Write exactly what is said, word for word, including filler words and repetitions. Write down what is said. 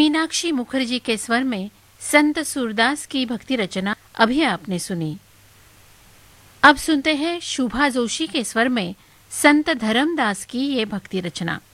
मीनाक्षी मुखर्जी के स्वर में संत सूरदास की भक्ति रचना अभी आपने सुनी। अब सुनते हैं शुभा जोशी के स्वर में संत धर्मदास की ये भक्ति रचना।